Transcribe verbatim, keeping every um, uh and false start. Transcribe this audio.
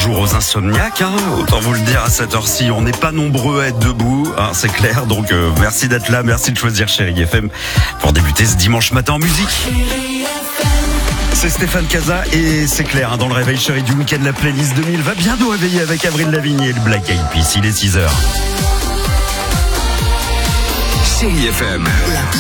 bonjour aux insomniaques, hein. Autant vous le dire à cette heure-ci, on n'est pas nombreux à être debout, hein, c'est clair. Donc euh, merci d'être là, merci de choisir Chérie F M pour débuter ce dimanche matin en musique. C'est Stéphane Casa et c'est clair, hein, dans le réveil Chérie du week-end, la playlist deux mille va bien nous réveiller avec Avril Lavigne et le Black Eyed Peas. Il est six heures. Chérie F M.